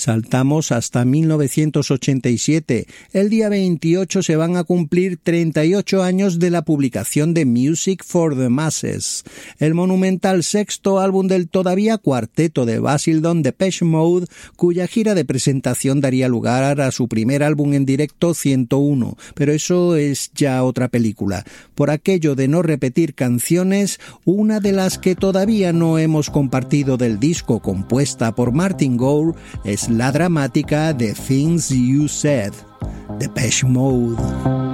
Saltamos hasta 1987. El día 28 se van a cumplir 38 años de la publicación de Music for the Masses, el monumental sexto álbum del todavía cuarteto de Basildon, Depeche Mode, cuya gira de presentación daría lugar a su primer álbum en directo 101, pero eso es ya otra película. Por aquello de no repetir canciones, una de las que todavía no hemos compartido del disco, compuesta por Martin Gore, es la dramática The Things You Said, Depeche Mode.